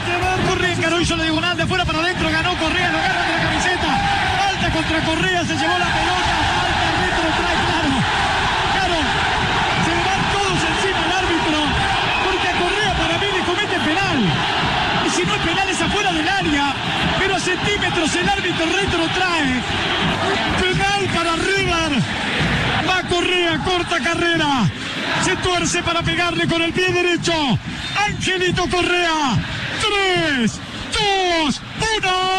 Correa encaró, hizo la diagonal de afuera para adentro, ganó Correa, lo agarra de la camiseta. Falta contra Correa, se llevó la pelota, falta, el árbitro trae, claro. Se le van todos encima al árbitro, porque a Correa para mí le comete penal. Y si no es penal es afuera del área, pero a centímetros el árbitro retrotrae. Penal para River. Va Correa, corta carrera. Se tuerce para pegarle con el pie derecho. Angelito Correa. 3, 2, 1.